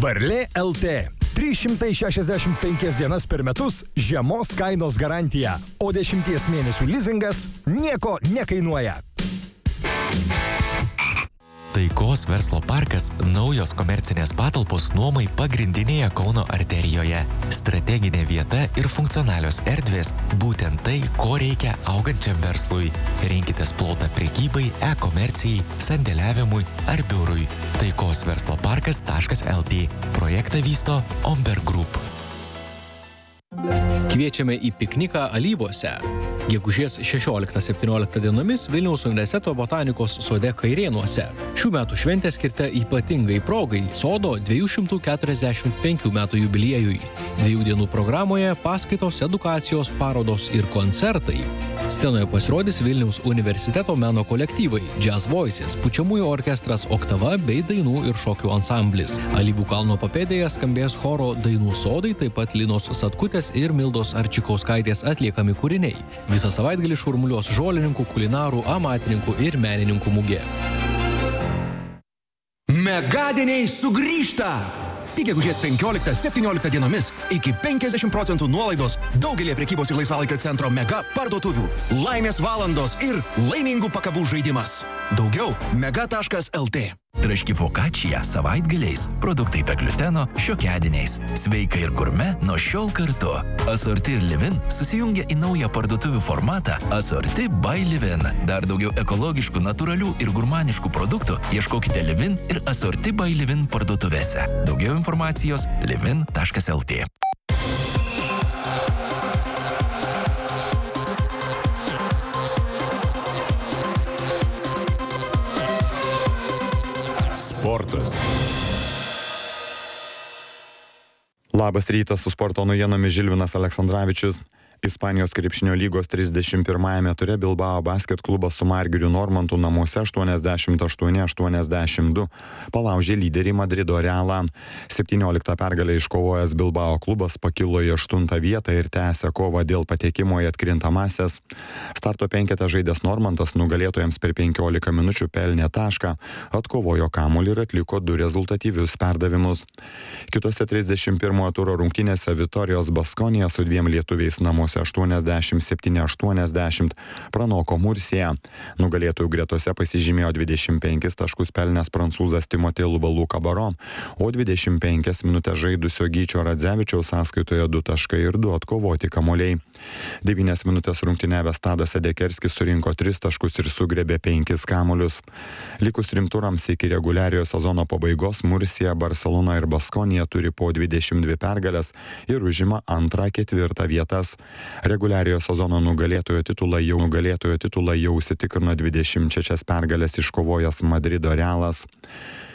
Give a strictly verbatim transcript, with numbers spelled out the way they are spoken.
Varlė L T. trys šimtai šešiasdešimt penkias dienas per metus žemos kainos garantija, o dešimties mėnesių lizingas nieko nekainuoja. Taikos verslo parkas – naujos komercinės patalpos nuomai pagrindinėje Kauno arterijoje. Strateginė vieta ir funkcionalios erdvės – būtent tai, ko reikia augančiam verslui. Rinkitės plotą prekybai, e-komercijai, sandėliavimui ar biurui. taikos verslo parkas taškas el tė. Projektą vysto Omber Group. Kviečiame į pikniką Alyvuose. Gegužės šešioliktą septynioliktą dienomis Vilniaus universiteto botanikos sode Kairėnuose. Šių metų šventė skirta ypatingai progai sodo dviejų šimtų keturiasdešimt penkių metų jubiliejui. Dviejų dienų programoje paskaitos, edukacijos, parodos ir koncertai. Scenoje pasirodys Vilniaus universiteto meno kolektyvai Jazz Voices, pučiamųjų orkestras Oktava bei dainų ir šokių ansamblis. Alyvų kalno papėdėje skambės choro Dainų sodai, taip pat Linos Satkutės ir Mildos Arčikauskaitės atliekami kūriniai. Visą savaitgalį šurmuliuos žolininkų, kulinarų, amatininkų ir menininkų mugė. Megadieniai sugrįžta! Tik gegužės penkioliktą septynioliktą dienomis iki penkiasdešimt procentų nuolaidos daugelį prekybos ir laisvalaikio centro Mega parduotuvių. Laimės valandos ir laimingų pakabų žaidimas. Daugiau mega taškas el tė. Traški fokačija savaitgaliais, produktai be gliuteno šiokiadieniais. Sveika ir gurme nuo šiol kartu. Asorti ir Livin susijungia į naują parduotuvių formatą Asorti by Livin. Dar daugiau ekologiškų, natūralių ir gurmaniškų produktų ieškokite Livin ir Asorti by Livin parduotuvėse. Daugiau informacijos livin taškas el tė. Sportas. Labas rytas, su sporto naujienomis Žilvinas Aleksandravičius. Ispanijos krepšinio lygos trisdešimt pirmajame ture Bilbao basket klubas su Margiriu Normantu namuose aštuoniasdešimt aštuoni aštuoniasdešimt du palaužė lyderį Madrido Realą. septynioliktą pergalę iškovojęs Bilbao klubas pakilo į aštuntą vietą ir tęsia kovą dėl patekimo į atkrintamąsias. Starto penketą žaidęs Normantas nugalėtojams per penkiolika minučių pelnė tašką, atkovojo kamuolį ir atliko du rezultatyvius perdavimus. Kitose trisdešimt pirmojo turo rungtynėse Vitorijos Baskonija su dviem lietuviais namuose aštuoniasdešimt septyni aštuoniasdešimt pranoko Mursiją. Nugalėtojų gretose pasižymėjo dvidešimt penkis taškus pelnęs prancūzas Timotė Lubalų Kabaro, o dvidešimt penkias minutės žaidusio Gyčio Radzevičiaus sąskaitoje du taškai ir du atkovoti kamuoliai. devynias minutės rungtyniavęs Tadas Adekerskis surinko tris taškus ir sugrebė penkis kamuolius. Likus trim turams iki reguliariojo sezono pabaigos Mursija, Barcelona ir Baskonija turi po dvidešimt dvi pergalės ir užima antrą ketvirtą vietas. Reguliariojo sezono nugalėtojo titulą jau nugalėtojo titulą jau užsitikrino dvidešimt šešias pergalės iškovojęs Madrido Realas.